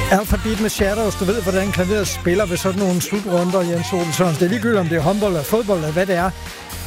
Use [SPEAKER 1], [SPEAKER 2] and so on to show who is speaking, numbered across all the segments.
[SPEAKER 1] Alphabet med Shadows. Du ved, hvordan klaveret spiller ved sådan nogle slutrunder, Jens Olsen. Det er ligegyldigt, om det er håndbold eller fodbold eller hvad det er.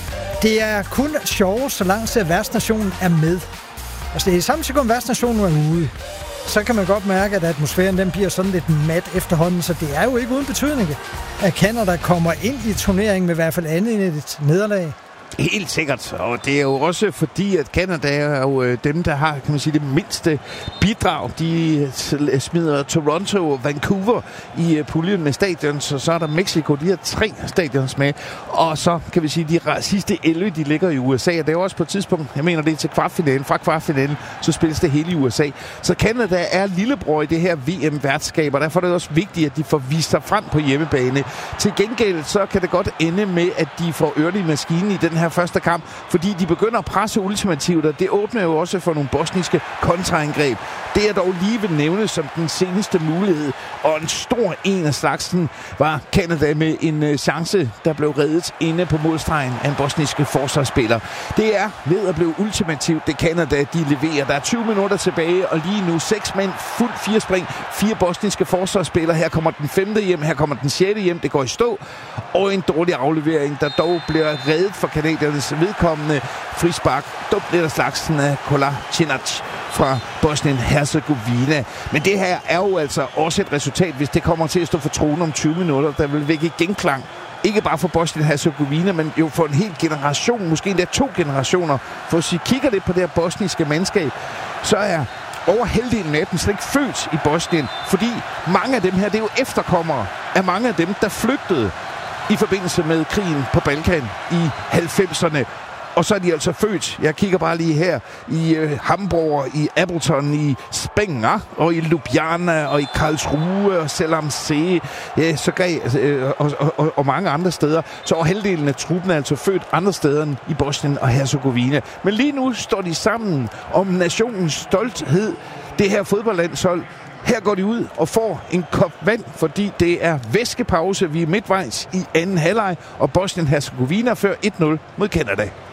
[SPEAKER 1] Det er kun sjovt, så langt at værtsnationen er med. Altså, det er samtidig, om værtsnationen er ude. Så kan man godt mærke, at atmosfæren den bliver sådan lidt mat efterhånden, så det er jo ikke uden betydning, at Canada kommer ind i turneringen med i hvert fald andet end et nederlag.
[SPEAKER 2] Helt sikkert, og det er jo også fordi, at Canada er jo dem, der har, kan man sige, det mindste bidrag. De smider Toronto og Vancouver i puljen med stadions, og så er der Mexico, de har 3 stadions med, og så kan vi sige, de sidste 11, de ligger i USA, og det er også på et tidspunkt, jeg mener det er til kvartfinalen, fra kvartfinalen, så spilles det hele i USA. Så Canada er lillebror i det her VM-værtskab, og derfor er det også vigtigt, at de får vist sig frem på hjemmebane. Til gengæld, så kan det godt ende med, at de får ørne i maskinen i den her første kamp, fordi de begynder at presse ultimativt, og det åbner jo også for nogle bosniske kontraangreb. Det er dog lige vil nævne som den seneste mulighed, og en stor en af slagsen var Canada med en chance, der blev reddet inde på målstregen af en bosniske forsvarsspiller. Det er ved at blive ultimativt, det Canada, de leverer. Der er 20 minutter tilbage, og lige nu 6 mænd, fuldt 4 spring, 4 bosniske forsvarsspillere. Her kommer den 5. hjem, her kommer den 6. hjem, det går i stå, og en dårlig aflevering, der dog bliver reddet for kanadiernes vedkommende frispark. Dumt lidt af slagsen af Kolasinac fra Bosnien-Herzegovina. Men det her er jo altså også et resultat, hvis det kommer til at stå for tronen om 20 minutter, der vil vække genklang. Ikke bare for Bosnien-Herzegovina, men jo for en hel generation, måske endda 2 generationer. For hvis vi kigger lidt på det her bosniske mandskab, så er over halvdelen af dem slet ikke født i Bosnien, fordi mange af dem her, det er jo efterkommere af mange af dem, der flygtede i forbindelse med krigen på Balkan i 90'erne. Og så er de altså født, jeg kigger bare lige her, i Hamburg, i Appleton, i Spenger, og i Ljubljana, og i Karlsruhe, og Selamse, ja, og mange andre steder. Så over halvdelen af truppen er altså født andre steder end i Bosnien og Herzegovina. Men lige nu står de sammen om nationens stolthed, det her fodboldlandshold. Her går de ud og får en kop vand, fordi det er væskepause. Vi er midtvejs i anden halvleg, og Bosnien-Herzegovina fører 1-0 mod Canada.